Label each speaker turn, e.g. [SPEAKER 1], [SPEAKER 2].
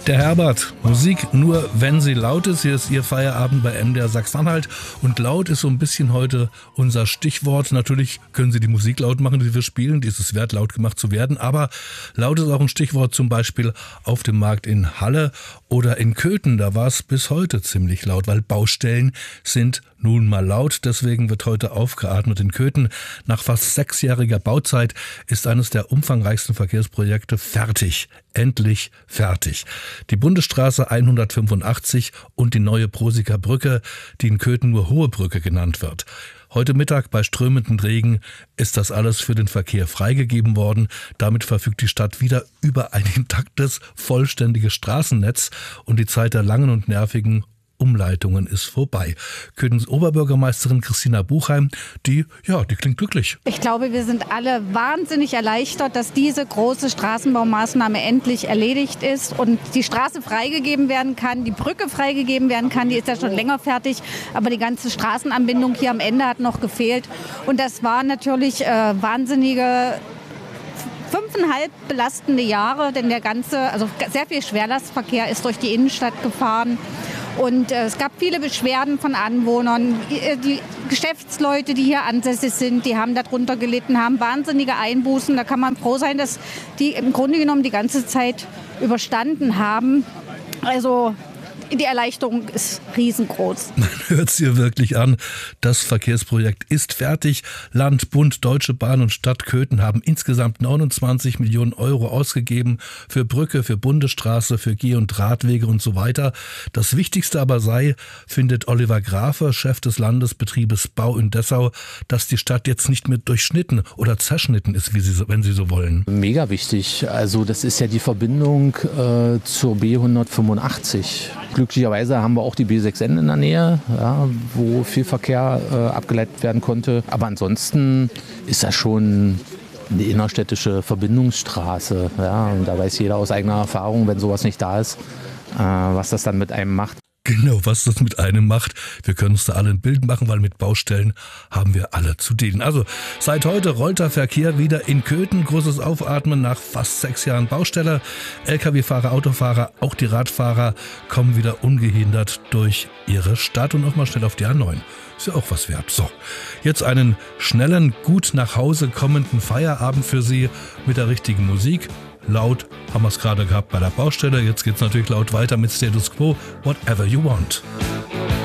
[SPEAKER 1] Der Herbert, Musik nur, wenn sie laut ist. Hier ist Ihr Feierabend bei MDR Sachsen-Anhalt. Und laut ist so ein bisschen heute unser Stichwort. Natürlich können Sie die Musik laut machen, die wir spielen. Die ist es wert, laut gemacht zu werden. Aber laut ist auch ein Stichwort, zum Beispiel auf dem Markt in Halle oder in Köthen. Da war es bis heute ziemlich laut, weil Baustellen sind nun mal laut. Deswegen wird heute aufgeatmet in Köthen. Nach fast 6-jähriger Bauzeit ist eines der umfangreichsten Verkehrsprojekte fertig. Endlich fertig. Die Bundesstraße 185 und die neue Prosiker Brücke, die in Köthen nur Hohe Brücke genannt wird. Heute Mittag bei strömendem Regen ist das alles für den Verkehr freigegeben worden. Damit verfügt die Stadt wieder über ein intaktes, vollständiges Straßennetz und die Zeit der langen und nervigen Umleitungen ist vorbei. Köthens Oberbürgermeisterin Christina Buchheim, die klingt glücklich.
[SPEAKER 2] Ich glaube, wir sind alle wahnsinnig erleichtert, dass diese große Straßenbaumaßnahme endlich erledigt ist und die Straße freigegeben werden kann, die Brücke freigegeben werden kann. Die ist ja schon länger fertig, aber die ganze Straßenanbindung hier am Ende hat noch gefehlt. Und das war natürlich wahnsinnige 5,5 belastende Jahre, denn sehr viel Schwerlastverkehr ist durch die Innenstadt gefahren. Und es gab viele Beschwerden von Anwohnern. Die Geschäftsleute, die hier ansässig sind, die haben darunter gelitten, haben wahnsinnige Einbußen. Da kann man froh sein, dass die im Grunde genommen die ganze Zeit überstanden haben. Also die Erleichterung ist riesengroß.
[SPEAKER 1] Man hört es hier wirklich an. Das Verkehrsprojekt ist fertig. Land, Bund, Deutsche Bahn und Stadt Köthen haben insgesamt 29 Millionen Euro ausgegeben für Brücke, für Bundesstraße, für Geh- und Radwege und so weiter. Das Wichtigste aber sei, findet Oliver Grafe, Chef des Landesbetriebes Bau in Dessau, dass die Stadt jetzt nicht mehr durchschnitten oder zerschnitten ist, wenn Sie so wollen.
[SPEAKER 3] Mega wichtig. Also das ist ja die Verbindung zur B185. Glücklicherweise haben wir auch die B6N in der Nähe, ja, wo viel Verkehr abgeleitet werden konnte. Aber ansonsten ist das schon eine innerstädtische Verbindungsstraße. Ja, und da weiß jeder aus eigener Erfahrung, wenn sowas nicht da ist, was das dann mit einem macht.
[SPEAKER 1] Genau, was das mit einem macht. Wir können uns da alle ein Bild machen, weil mit Baustellen haben wir alle zu dienen. Also seit heute rollt der Verkehr wieder in Köthen. Großes Aufatmen nach fast 6 Jahren Baustelle. Lkw-Fahrer, Autofahrer, auch die Radfahrer kommen wieder ungehindert durch ihre Stadt und auch mal schnell auf die A9. Ist ja auch was wert. So, jetzt einen schnellen, gut nach Hause kommenden Feierabend für Sie mit der richtigen Musik. Laut haben wir es gerade gehabt bei der Baustelle. Jetzt geht's natürlich laut weiter mit Status Quo, Whatever You Want.